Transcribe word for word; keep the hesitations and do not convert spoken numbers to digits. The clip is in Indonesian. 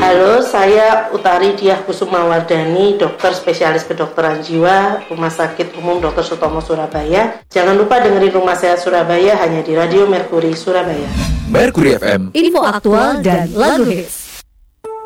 Halo, saya Utari Diah Kusumawardani, dokter spesialis kedokteran jiwa, Rumah Sakit Umum dokter Sutomo Surabaya. Jangan lupa dengerin Rumah Sehat Surabaya hanya di Radio Mercury Surabaya. Mercury F M, info aktual dan lagu hits.